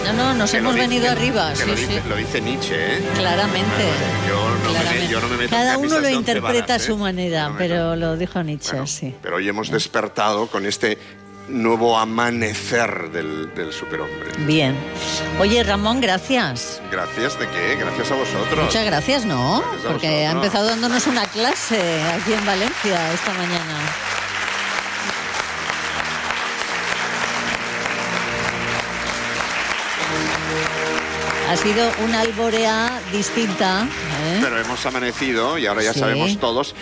No, nos hemos venido arriba. Lo dice Nietzsche, ¿eh? Claramente. Yo no me meto Cada en uno camisas lo de once interpreta varas, a su manera, no pero lo dijo Nietzsche, bueno, sí. Pero hoy hemos despertado con este nuevo amanecer del superhombre. Bien. Oye, Ramón, gracias. ¿Gracias de qué? Gracias a vosotros. Muchas gracias, ¿no? Gracias a Porque vosotros. ha empezado dándonos una clase aquí en Valencia esta mañana. Ha sido una alborea distinta, ¿eh? Pero hemos amanecido y ahora ya Sí. sabemos todos